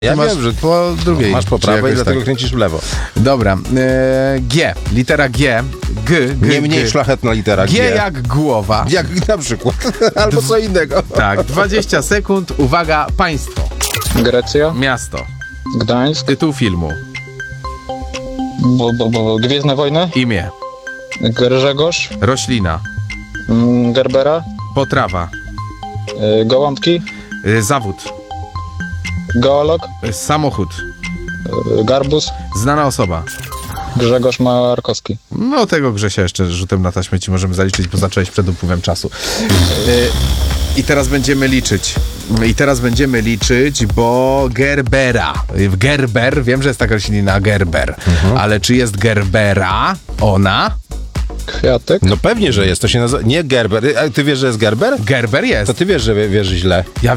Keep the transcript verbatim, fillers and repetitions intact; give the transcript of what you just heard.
Ja masz wiem, że po drugiej. masz po czy prawej i jakoś dlatego tak. kręcisz w lewo. Dobra. E, G. Litera G. G. G Nie mniej G. szlachetna litera G. G jak głowa. Jak na przykład. Albo co innego. Tak, dwadzieścia sekund. Uwaga, państwo. Grecja, Miasto. Gdańsk, Tytuł filmu. bo, bo, bo, Gwiezdne Wojny, Imię. Grzegorz, Roślina. mm, Gerbera, Potrawa. y, Gołąbki, Y, Zawód. geolog, Y, Samochód. y, Garbus, Znana osoba. Grzegorz Markowski. No tego Grzesia jeszcze rzutem na taśmę ci możemy zaliczyć, bo zacząłeś przed upływem czasu. Y, I teraz będziemy liczyć. I teraz będziemy liczyć, bo Gerbera. Gerber, wiem, że jest taka roślina Gerber, Mhm. ale czy jest Gerbera ona? Kwiatek, No pewnie, że jest. To się nazywa... Nie Gerber. A ty wiesz, że jest Gerber? Gerber jest. To ty wiesz, że wiesz źle. Ja